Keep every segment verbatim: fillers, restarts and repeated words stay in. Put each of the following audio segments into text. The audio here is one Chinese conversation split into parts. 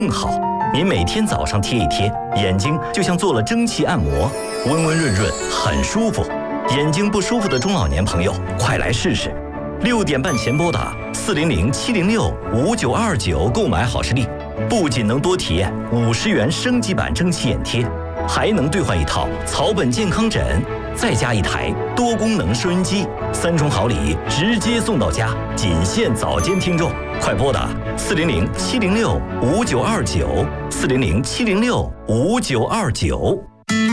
更好。您每天早上贴一贴，眼睛就像做了蒸汽按摩，温温润润，很舒服。眼睛不舒服的中老年朋友，快来试试。六点半前拨打四零零七零六五九二九购买好视力，不仅能多体验五十元升级版蒸汽眼贴，还能兑换一套草本健康枕，再加一台多功能收音机，三重好礼直接送到家，仅限早间听众。快拨打四零零七零六五九二九四零零七零六五九二九。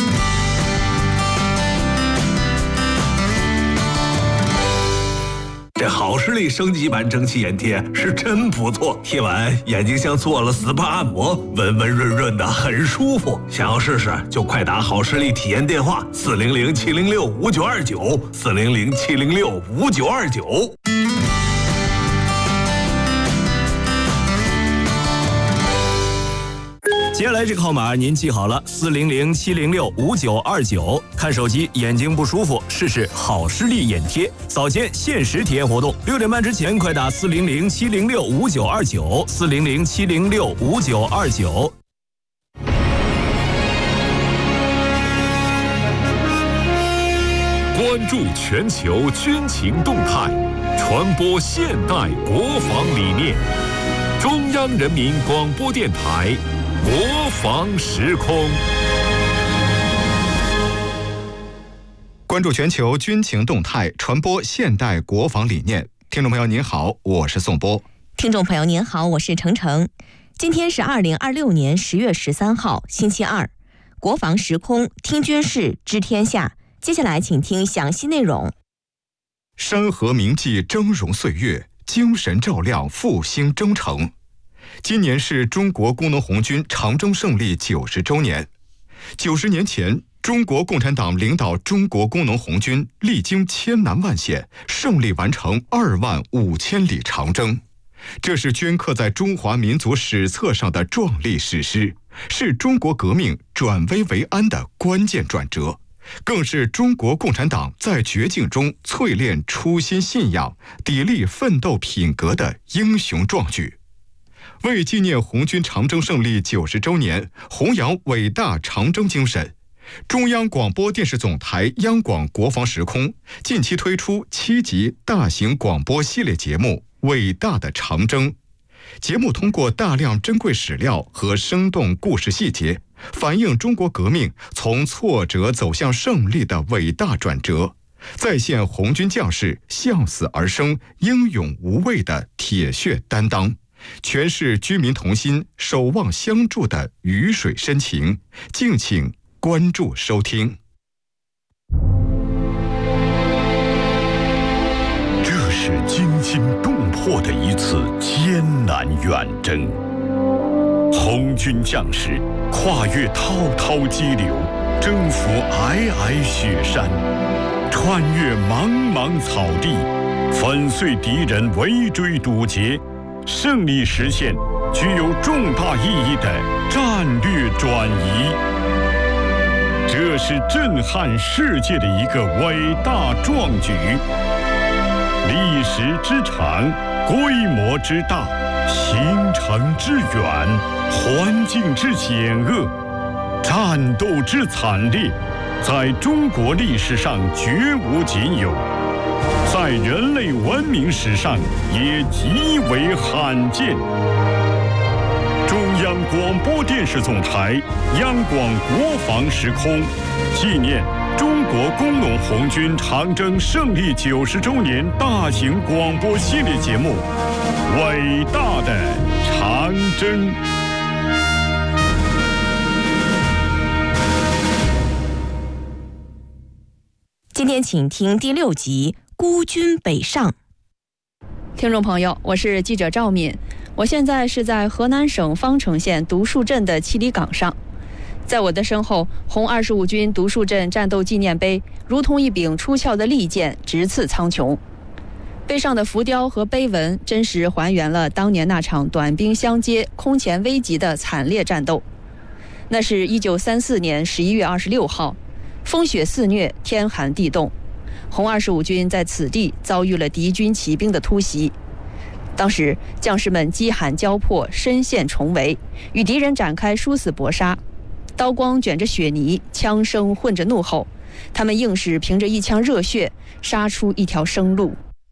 这好视力升级版蒸汽眼贴是真不错，贴完眼睛像做了 S P A 按摩，温温润润的，很舒服。想要试试就快打好视力体验电话四零零七零六五九二九四零零七零六五九二九。 接下来这个号码您记好了，四零零七零六五九二九。看手机眼睛不舒服，试试好视力眼贴，早间限时体验活动，六点半之前快打四零零七零六五九二九四零零七零六五九二九。 关注全球军情动态，传播现代国防理念。中央人民广播电台国防时空。 关注全球军情动态，传播现代国防理念。听众朋友您好，我是宋波。 听众朋友您好，我是程程。今天是二零二六年十月十三号，星期二。国防时空，听军事，知天下。接下来请听详细内容。 山河铭记峥嵘岁月，精神照亮复兴征程。今年是中国工农红军长征胜利九十周年。九十年前，中国共产党领导中国工农红军历经千难万险，胜利完成二万五千里长征。这是镌刻在中华民族史册上的壮丽史诗，是中国革命转危为安的关键转折，更是中国共产党在绝境中淬炼初心信仰、砥砺奋斗品格的英雄壮举。为纪念红军长征胜利九十周年，弘扬伟大长征精神，中央广播电视总台央广国防时空近期推出七集大型广播系列节目《伟大的长征》。节目通过大量珍贵史料和生动故事细节，反映中国革命从挫折走向胜利的伟大转折，再现红军将士向死而生、英勇无畏的铁血担当，诠释军民同心、守望相助的鱼水深情。敬请关注收听。 这是惊心动魄的一次艰难远征，红军将士跨越滔滔激流，征服皑皑雪山，穿越茫茫草地，粉碎敌人围追堵截，胜利实现具有重大意义的战略转移。这是震撼世界的一个伟大壮举，历史之长，规模之大，行程之远，环境之险恶，战斗之惨烈，在中国历史上绝无仅有，在人类文明史上也极为罕见。中央广播电视总台央广国防时空纪念中国工农红军长征胜利九十周年大型广播系列节目《伟大的长征》。 今天请听第六集《孤军北上》。 听众朋友，我是记者赵敏，我现在是在河南省方城县独树镇的七里岗上。在我的身后，红二十五军独树镇战斗纪念碑如同一柄出鞘的利剑，直刺苍穹。碑上的浮雕和碑文真实还原了当年那场短兵相接、空前危急的惨烈战斗。那是一九三四年十一月二十六号，风雪肆虐，天寒地冻，红二十五军在此地遭遇了敌军骑兵的突袭。 当时将士们饥寒交迫，身陷重围，与敌人展开殊死搏杀，刀光卷着血泥，枪声混着怒吼，他们硬是凭着一腔热血杀出一条生路。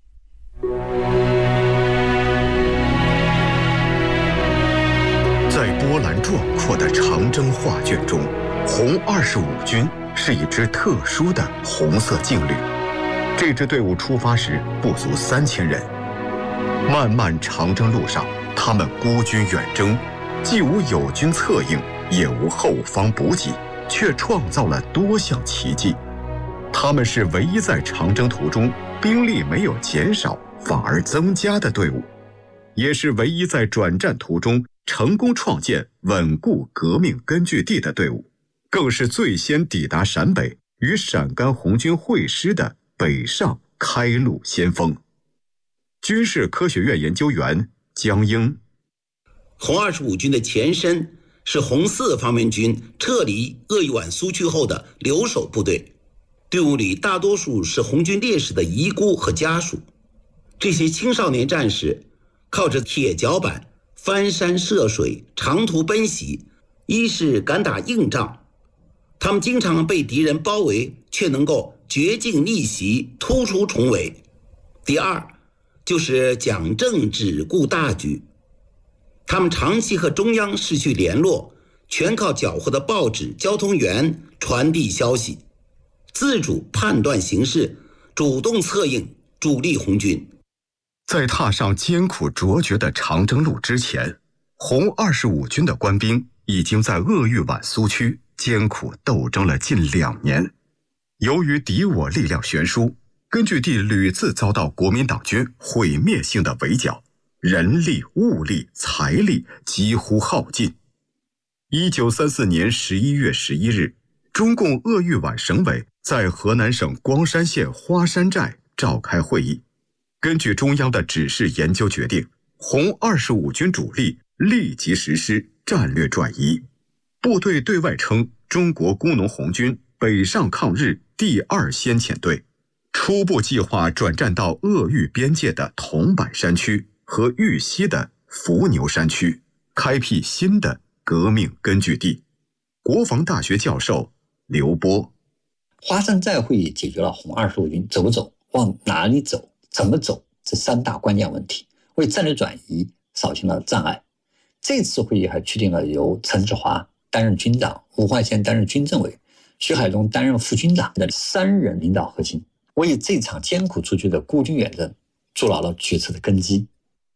在波澜壮阔的长征画卷中，红二十五军是一支特殊的红色劲旅。这支队伍出发时不足三千人，漫漫长征路上，他们孤军远征，既无友军策应，也无后方补给，却创造了多项奇迹。他们是唯一在长征途中兵力没有减少反而增加的队伍，也是唯一在转战途中成功创建稳固革命根据地的队伍，更是最先抵达陕北与陕甘红军会师的北上开路先锋。军事科学院研究员江英： 红二十五军的前身是红四方面军撤离鄂豫皖苏区后的留守部队，队伍里大多数是红军烈士的遗孤和家属。这些青少年战士靠着铁脚板翻山涉水，长途奔袭，一是敢打硬仗，他们经常被敌人包围，却能够绝境逆袭，突出重围。第二就是讲政治顾大局，他们长期和中央失去联络，全靠缴获的报纸、交通员传递消息，自主判断形势，主动策应主力红军。 在踏上艰苦卓绝的长征路之前，红二十五军的官兵已经在鄂豫皖苏区艰苦斗争了近两年。由于敌我力量悬殊，根据地屡次遭到国民党军毁灭性的围剿，人力、物力、财力几乎耗尽。一九三四年十一月十一日，中共鄂豫皖省委在河南省光山县花山寨召开会议，根据中央的指示研究决定，红二十五军主力立即实施战略转移，部队对外称中国工农红军北上抗日第二先遣队，初步计划转战到鄂豫边界的桐柏山区和豫西的伏牛山区，开辟新的革命根据地。国防大学教授刘波： 花山寨会议解决了红二十五军走不走、往哪里走、怎么走这三大关键问题，为战略转移扫清了障碍。这次会议还确定了由陈志华担任军长，吴怀宪担任军政委，徐海东担任副军长的三人领导核心，为这场艰苦出去的孤军远征筑牢了决策的根基。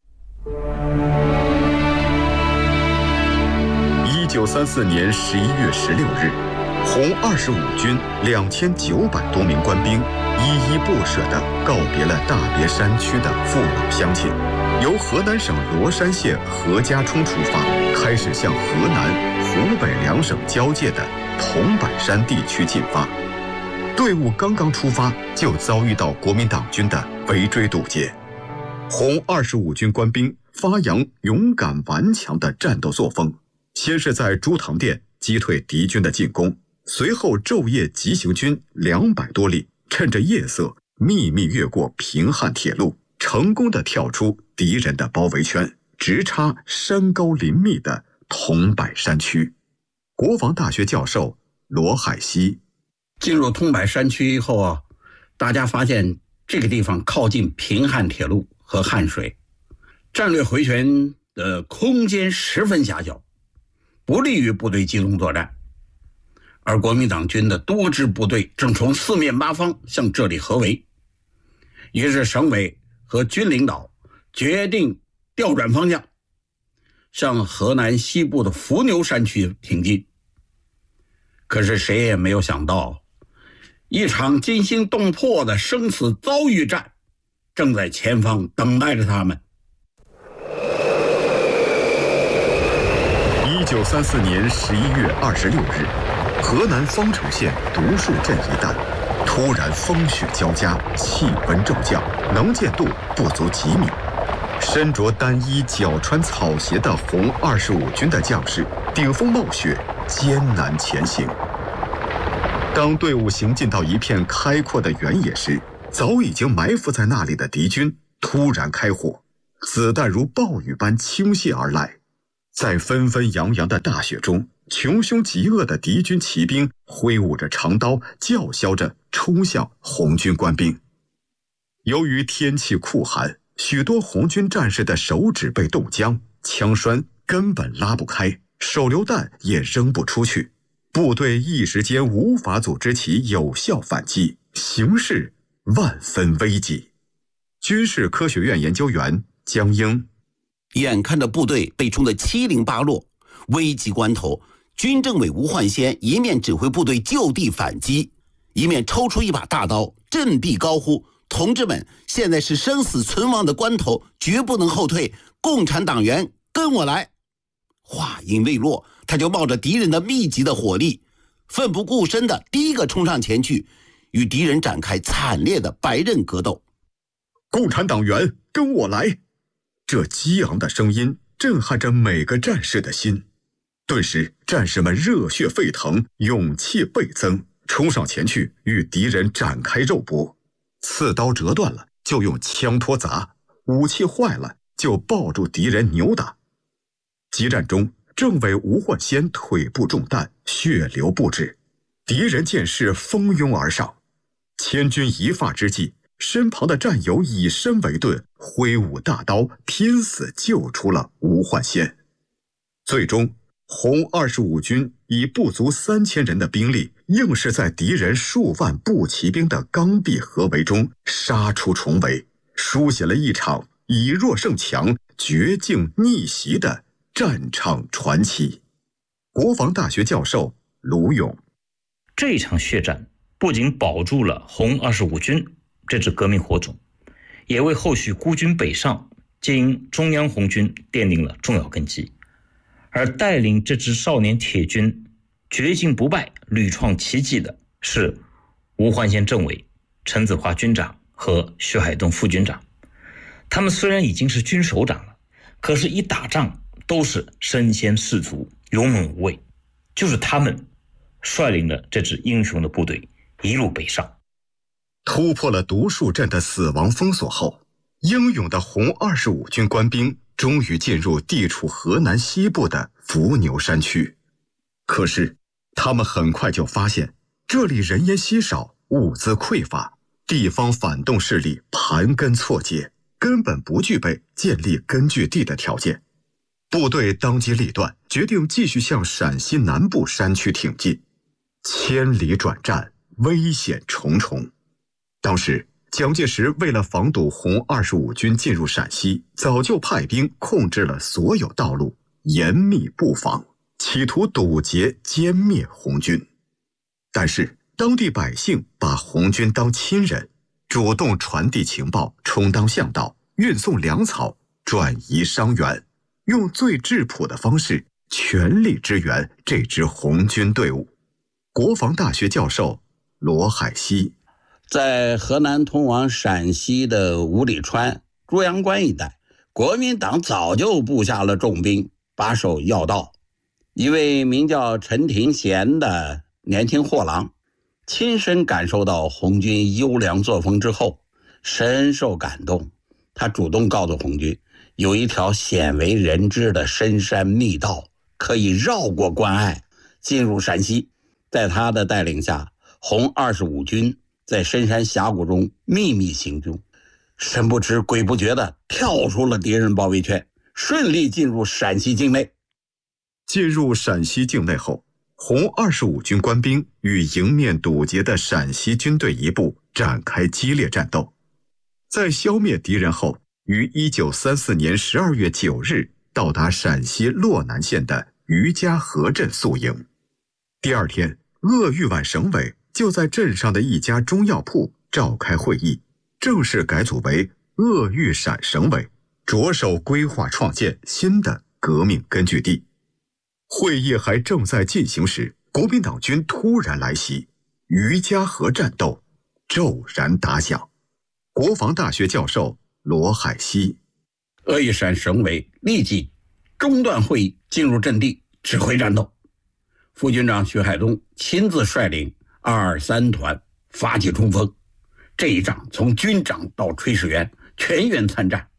一九三四年十一月十六日，红二十五军两千九百多名官兵依依不舍地告别了大别山区的父老乡亲，由河南省罗山县何家冲出发，开始向河南、湖北两省交界的桐柏山地区进发。队伍刚刚出发，就遭遇到国民党军的围追堵截。红二十五军官兵发扬勇敢顽强的战斗作风，先是在朱塘店击退敌军的进攻，随后昼夜急行军两百多里，趁着夜色秘密越过平汉铁路，成功地跳出敌人的包围圈，直插山高林密的桐柏山区。国防大学教授罗海西： 进入桐柏山区以后啊，大家发现这个地方靠近平汉铁路和汉水，战略回旋的空间十分狭小，不利于部队集中作战。而国民党军的多支部队正从四面八方向这里合围，于是省委和军领导决定调转方向，向河南西部的伏牛山区挺进。可是谁也没有想到，一场惊心动魄的生死遭遇战正在前方等待着他们。 一九三四年十一月二十六日，河南方城县独树镇一带突然风雪交加，气温骤降，能见度不足几米。身着单衣、脚穿草鞋的红二十五军的将士顶风冒雪，艰难前行。当队伍行进到一片开阔的原野时，早已经埋伏在那里的敌军突然开火， 子弹如暴雨般倾泻而来，在纷纷扬扬的大雪中，穷凶极恶的敌军骑兵挥舞着长刀，叫嚣着冲向红军官兵。由于天气酷寒，许多红军战士的手指被冻僵，枪栓根本拉不开，手榴弹也扔不出去，部队一时间无法组织起有效反击，形势万分危急。军事科学院研究员江英， 眼看着部队被冲得七零八落，危急关头，军政委吴焕先一面指挥部队就地反击，一面抽出一把大刀，振臂高呼：同志们，现在是生死存亡的关头，绝不能后退，共产党员跟我来。话音未落，他就冒着敌人的密集的火力，奋不顾身的第一个冲上前去，与敌人展开惨烈的白刃格斗。 共产党员跟我来！这激昂的声音震撼着每个战士的心，顿时战士们热血沸腾，勇气倍增，冲上前去与敌人展开肉搏。刺刀折断了就用枪托砸，武器坏了就抱住敌人扭打。激战中，政委吴焕先腿部中弹，血流不止，敌人见势蜂拥而上。千钧一发之际，身旁的战友以身为盾，挥舞大刀，拼死救出了吴焕先。最终，红二十五军以不足三千人的兵力，硬是在敌人数万步骑兵的刚愎合围中杀出重围，书写了一场以弱胜强、绝境逆袭的战场传奇。国防大学教授卢勇， 这场血战不仅保住了红二十五军这支革命火种，也为后续孤军北上经中央红军奠定了重要根基。而带领这支少年铁军绝境不败、屡创奇迹的是吴焕先政委、陈子华军长和徐海东副军长。他们虽然已经是军首长了，可是一打仗都是身先士卒、勇猛无畏，就是他们率领了这支英雄的部队一路北上。 突破了独树镇的死亡封锁后，英勇的红二十五军官兵终于进入地处河南西部的伏牛山区。可是他们很快就发现，这里人烟稀少，物资匮乏，地方反动势力盘根错节，根本不具备建立根据地的条件。部队当机立断，决定继续向陕西南部山区挺进。千里转战，危险重重。当时蒋介石为了防堵红二十五军进入陕西，早就派兵控制了所有道路，严密布防，企图堵截歼灭红军。但是当地百姓把红军当亲人，主动传递情报，充当向导，运送粮草，转移伤员，用最质朴的方式全力支援这支红军队伍。国防大学教授罗海西， 在河南通往陕西的五里川、朱阳关一带，国民党早就布下了重兵，把守要道。一位名叫陈廷贤的年轻货郎，亲身感受到红军优良作风之后，深受感动。他主动告诉红军，有一条鲜为人知的深山密道，可以绕过关隘，进入陕西。在他的带领下，红二十五军在深山峡谷中秘密行军，神不知鬼不觉地跳出了敌人包围圈，顺利进入陕西境内。 进入陕西境内后，红二十五军官兵与迎面堵截的陕西军队一部展开激烈战斗。在消灭敌人后，于一九三四年十二月九日到达陕西洛南县的于家河镇宿营。第二天，鄂豫皖省委就在镇上的一家中药铺召开会议，正式改组为鄂豫陕省委，着手规划创建新的革命根据地。会议还正在进行时，国民党军突然来袭，于家河战斗骤然打响。国防大学教授罗海西， 鄂豫陕省委立即中断会议，进入阵地指挥战斗。副军长徐海东亲自率领二三团发起冲锋，这一仗从军长到炊事员全员参战，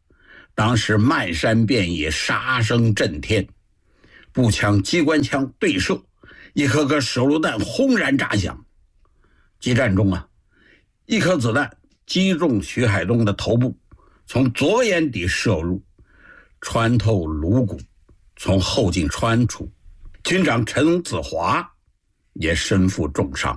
当时漫山遍野，杀声震天，步枪、机关枪对射，一颗颗手榴弹轰然炸响。激战中啊，一颗子弹击中徐海东的头部，从左眼底射入，穿透颅骨，从后颈穿出。军长陈子华也身负重伤。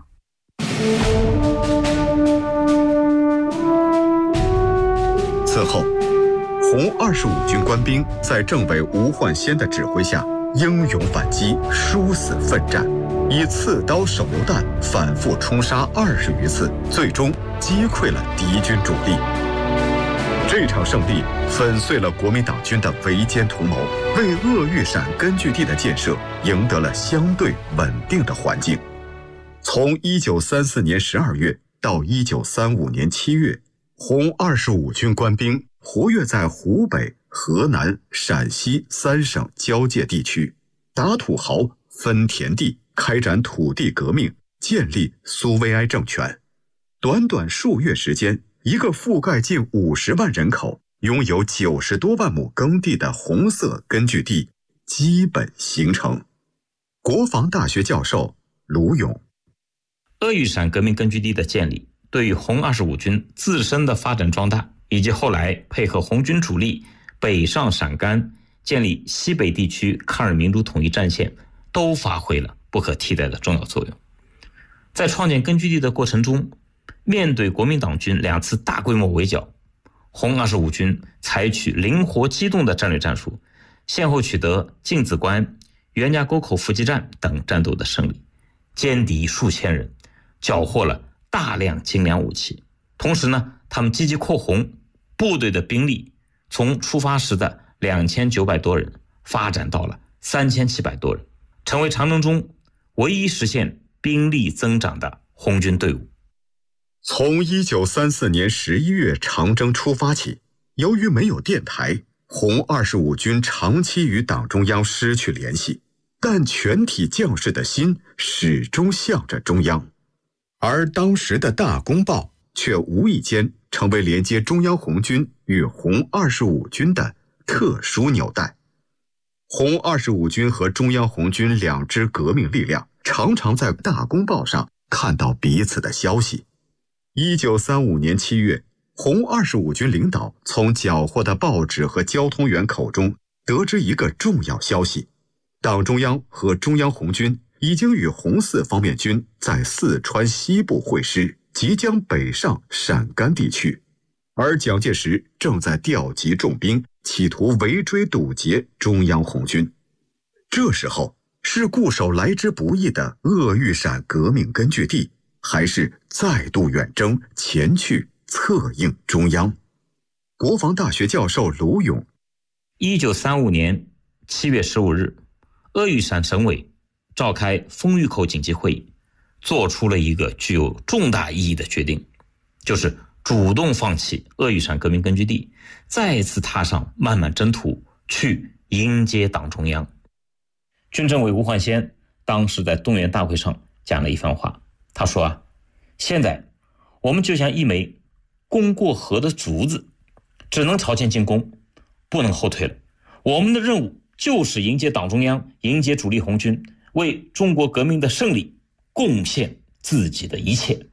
此后，红二十五军官兵在政委吴焕先的指挥下，英勇反击，殊死奋战，以刺刀手榴弹反复冲杀二十余次，最终击溃了敌军主力。这场胜利粉碎了国民党军的围歼图谋，为鄂豫陕根据地的建设赢得了相对稳定的环境。从一九三四年十二月到一九三五年七月，红二十五军官兵活跃在湖北、河南、陕西三省交界地区，打土豪、分田地，开展土地革命，建立苏维埃政权。短短数月时间，一个覆盖近五十万人口、拥有九十多万亩耕地的红色根据地基本形成。国防大学教授卢勇： 鄂豫陕革命根据地的建立，对于红二十五军自身的发展壮大，以及后来配合红军主力北上陕甘，建立西北地区抗日民主统一战线，都发挥了不可替代的重要作用。在创建根据地的过程中，面对国民党军两次大规模围剿，红二十五军采取灵活机动的战略战术，先后取得镜子关、袁家沟口伏击战等战斗的胜利，歼敌数千人，缴获了大量精良武器。同时呢，他们积极扩红，部队的兵力从出发时的两千九百多人发展到了三千七百多人，成为长征中唯一实现兵力增长的红军队伍。 从一九三四年十一月长征出发起，由于没有电台，红二十五军长期与党中央失去联系，但全体将士的心始终向着中央。而当时的大公报却无意间成为连接中央红军与红二十五军的特殊纽带。红二十五军和中央红军两支革命力量常常在大公报上看到彼此的消息。一九三五年七月，红二十五军领导从缴获的报纸和交通员口中得知一个重要消息：党中央和中央红军已经与红四方面军在四川西部会师，即将北上陕甘地区，而蒋介石正在调集重兵，企图围追堵截中央红军。这时候，是固守来之不易的鄂豫陕革命根据地，还是再度远征前去策应中央？国防大学教授卢勇： 一九三五年七月十五日，鄂豫陕省委召开丰峪口紧急会议，做出了一个具有重大意义的决定，就是主动放弃鄂豫陕革命根据地，再次踏上漫漫征途，去迎接党中央。军政委吴焕先当时在动员大会上讲了一番话，他说啊，现在我们就像一枚攻过河的竹子，只能朝前进攻，不能后退了。我们的任务就是迎接党中央，迎接主力红军，为中国革命的胜利贡献自己的一切。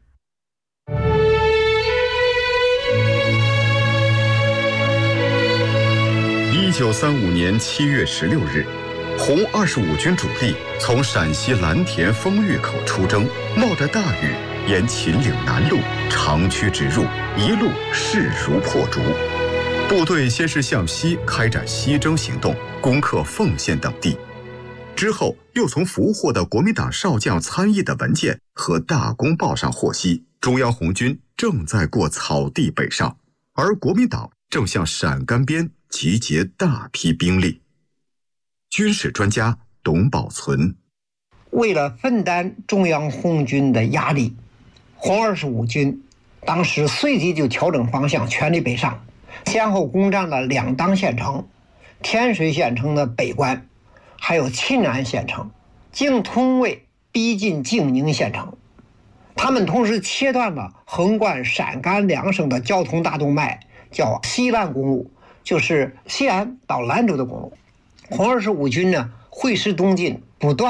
一九三五年七月十六日，红二十五军主力从陕西蓝田丰峪口出征，冒着大雨沿秦岭南路长驱直入，一路势如破竹。部队先是向西开展西征行动，攻克凤县等地，之后又从俘获的国民党少将参议的文件和大公报上获悉，中央红军正在过草地北上，而国民党正向陕甘边集结大批兵力。军事专家董宝存： 为了分担中央红军的压力，红二十五军当时随即就调整方向，全力北上，先后攻占了两当县城、天水县城的北关，还有沁安县城，经潼卫逼近静宁县城。他们同时切断了横贯陕甘两省的交通大动脉，叫西兰公路， 就是西安到兰州的公路。红二十五军呢，会师东进，不断